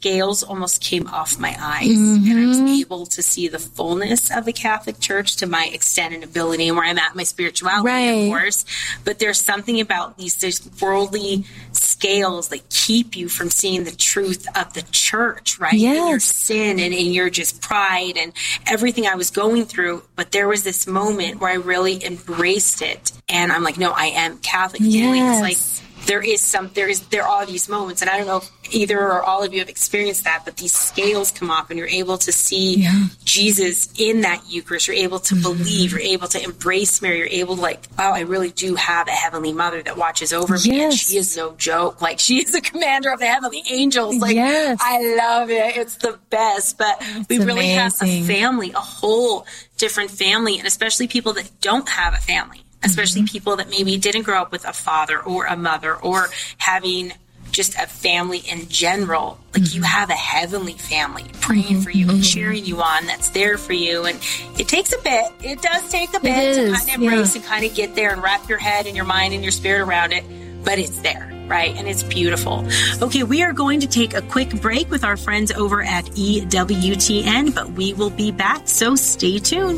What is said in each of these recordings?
scales almost came off my eyes, and I was able to see the fullness of the Catholic Church to my extent and ability and where I'm at in my spirituality, of course. But there's something about these worldly scales that keep you from seeing the truth of the church, right? Yes. And your sin and in your just pride and everything I was going through. But there was this moment where I really embraced it. And I'm like, no, I am Catholic. Yes. It's like, there are these moments, and I don't know if either or all of you have experienced that, but these scales come off and you're able to see Jesus in that Eucharist. You're able to believe, you're able to embrace Mary. You're able to like, wow, I really do have a heavenly mother that watches over me. And she is no joke. Like, she is the commander of the heavenly angels. Like, I love it. It's the best. But we really have a family, a whole different family, and especially people that don't have a family. Especially people that maybe didn't grow up with a father or a mother or having just a family in general. Like, you have a heavenly family praying for you and cheering you on, that's there for you. And it takes a bit. It does take a bit to kind of embrace and kind of get there and wrap your head and your mind and your spirit around it. But it's there, right? And it's beautiful. Okay, we are going to take a quick break with our friends over at EWTN, but we will be back, so stay tuned.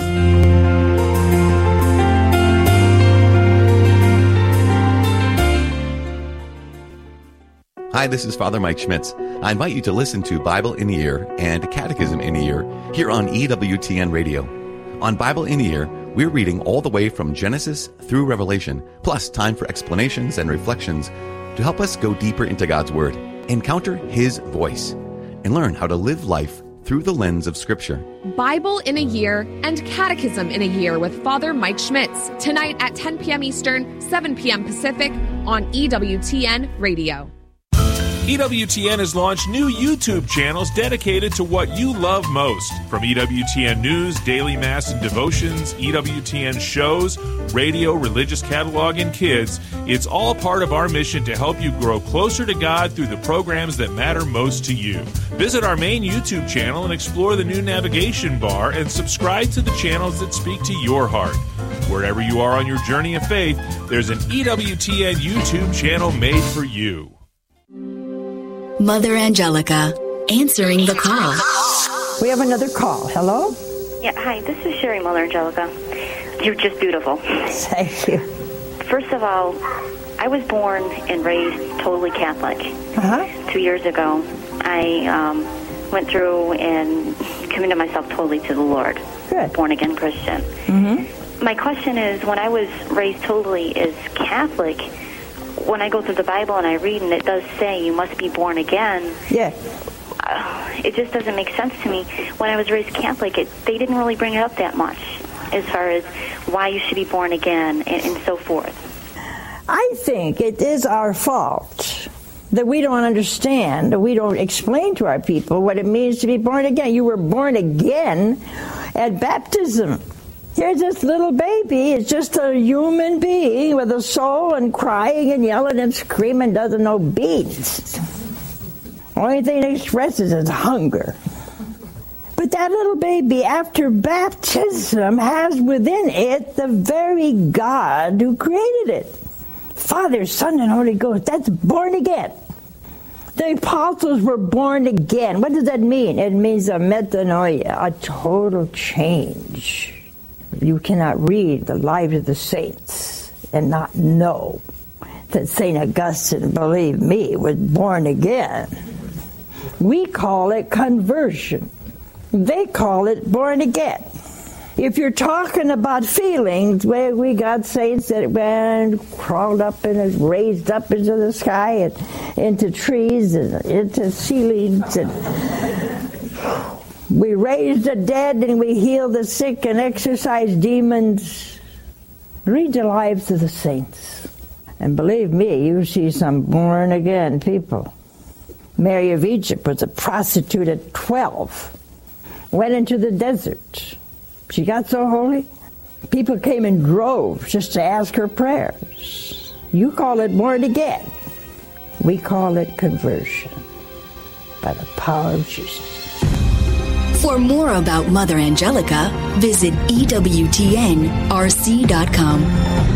Hi, this is Father Mike Schmitz. I invite you to listen to Bible in a Year and Catechism in a Year here on EWTN Radio. On Bible in a Year, we're reading all the way from Genesis through Revelation, plus time for explanations and reflections to help us go deeper into God's Word, encounter His voice, and learn how to live life through the lens of Scripture. Bible in a Year and Catechism in a Year with Father Mike Schmitz, tonight at 10 p.m. Eastern, 7 p.m. Pacific on EWTN Radio. EWTN has launched new YouTube channels dedicated to what you love most. From EWTN News, Daily Mass and Devotions, EWTN shows, radio, religious catalog, and kids, it's all part of our mission to help you grow closer to God through the programs that matter most to you. Visit our main YouTube channel and explore the new navigation bar and subscribe to the channels that speak to your heart. Wherever you are on your journey of faith, there's an EWTN YouTube channel made for you. Mother Angelica, answering the call. We have another call. Hello? Yeah, hi, this is Sherry Mother Angelica. You're just beautiful. Thank you. First of all, I was born and raised totally Catholic. 2 years ago, I went through and committed myself totally to the Lord. Good. Born-again Christian. My question is, when I was raised totally as Catholic, when I go through the Bible and I read, and it does say you must be born again, it just doesn't make sense to me. When I was raised Catholic, they didn't really bring it up that much as far as why you should be born again and so forth. I think it is our fault that we don't understand, that we don't explain to our people what it means to be born again. You were born again at baptism. Here's this little baby. It's just a human being with a soul, and crying and yelling and screaming, doesn't know beats. Only thing it expresses is hunger. But that little baby, after baptism, has within it the very God who created it. Father, Son, and Holy Ghost. That's born again. The apostles were born again. What does that mean? It means a metanoia, a total change. You cannot read the lives of the saints and not know that St. Augustine, believe me, was born again. We call it conversion. They call it born again. If you're talking about feelings, well, we got saints that went, crawled up and raised up into the sky and into trees and into ceilings, and we raised the dead and we healed the sick and exorcised demons. Read the lives of the saints. And believe me, you see some born-again people. Mary of Egypt was a prostitute at 12. Went into the desert. She got so holy, people came in droves just to ask her prayers. You call it born again. We call it conversion by the power of Jesus. For more about Mother Angelica, visit EWTNRC.com.